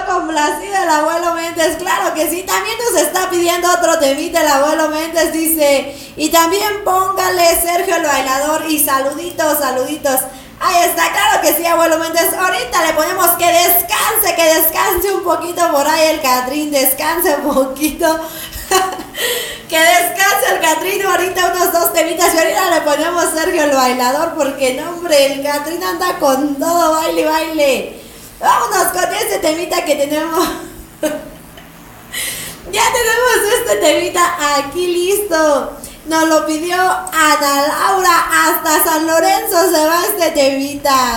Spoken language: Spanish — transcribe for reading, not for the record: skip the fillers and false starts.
complacido el abuelo Méndez, claro que sí. También nos está pidiendo otro temita el abuelo Méndez, dice, y también póngale Sergio el Bailador y saluditos, saluditos. Ahí está, claro que sí, abuelo Méndez. Ahorita le ponemos que descanse un poquito por ahí el Catrín, descanse un poquito. Que descanse el Catrín ahorita unos 2 temitas y ahorita le ponemos Sergio el Bailador porque no hombre, el Catrín anda con todo, baile, baile. Vámonos con este temita que tenemos. Ya tenemos este temita aquí listo. Nos lo pidió Ana Laura, hasta San Lorenzo se va este temita.